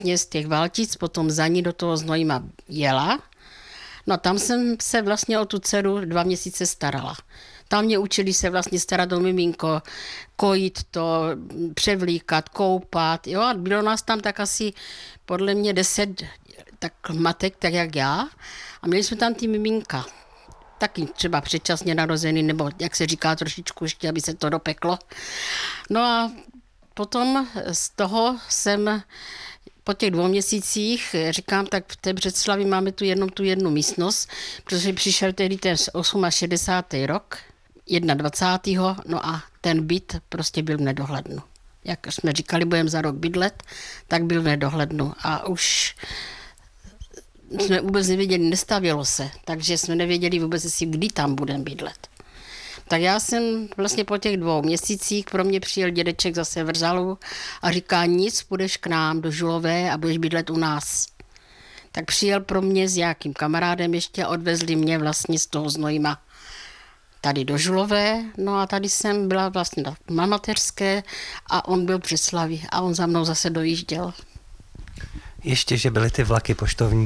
z těch Valtic, potom za ní do toho Znojma jela. No tam jsem se vlastně o tu dceru 2 měsíce starala. Tam mě učili se vlastně starat o miminko, kojit to, převlíkat, koupat. Jo? A bylo nás tam tak asi podle mě 10 tak matek, tak jak já. A měli jsme tam ty miminka. Taky třeba předčasně narozený, nebo jak se říká trošičku ještě, aby se to dopeklo. No a potom z toho jsem po těch 2 měsících, říkám, tak v té Břeclavi máme tu jednu místnost, protože přišel tehdy ten 68. rok, 21. No a ten byt prostě byl v nedohlednu. Jak jsme říkali, budeme za rok bydlet, tak byl v nedohlednu. A už jsme vůbec nevěděli, nestavělo se, takže jsme nevěděli vůbec, jestli kdy tam budeme bydlet. Tak já jsem vlastně po těch 2 měsících, pro mě přijel dědeček zase v Rzalu a říká, nic, půjdeš k nám do Žulové a budeš bydlet u nás. Tak přijel pro mě s nějakým kamarádem ještě a odvezli mě vlastně z toho Znojma tady do Žulové, no a tady jsem byla vlastně na mateřské a on byl v Břeclavi a on za mnou zase dojížděl. Ještě, že byly ty vlaky poštovní.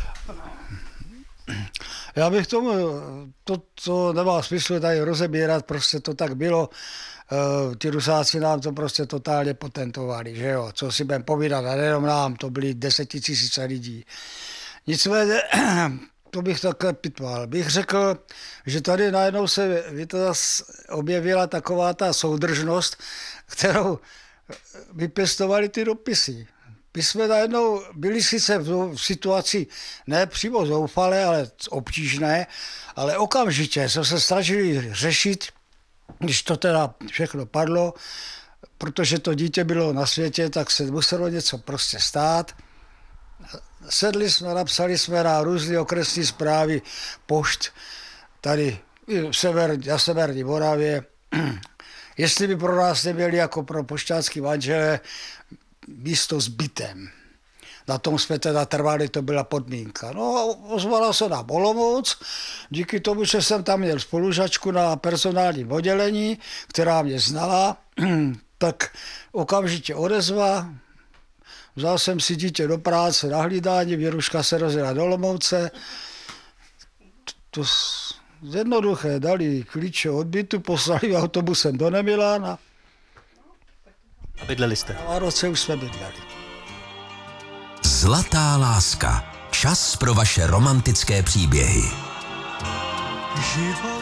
Já bych tomu, to, co nemá smysl tady rozebírat, prostě to tak bylo. Ti Rusáci nám to prostě totálně potentovali, že jo. Co si budeme povídat, a nejenom nám, to byly 10 000 lidí. Nicméně, to bych takhle pitval. Bych řekl, že tady najednou se objevila taková ta soudržnost, kterou vypěstovali ty dopisy. My jsme najednou byli sice v situaci ne přímo zoufalé, ale obtížné, ale okamžitě jsme se snažili řešit, když to teda všechno padlo, protože to dítě bylo na světě, tak se muselo něco prostě stát. Sedli jsme, napsali jsme na různé okresní zprávy pošt tady na severní Moravě, jestli by pro nás neměli jako pro pošťácký manželé místo s bytem. Na tom jsme teda trvali, to byla podmínka. No a ozvala se nám Olomouc, díky tomu, že jsem tam měl spolužačku na personálním oddělení, která mě znala, tak okamžitě odezva, vzal jsem si dítě do práce na hlídání, Věruška se rozjela do Olomouce, to jednoduché, dali klíče od bytu, poslali autobusem do Nemilána. A bydleli jste? A roce už jsme bydleli. Zlatá láska. Čas pro vaše romantické příběhy. Život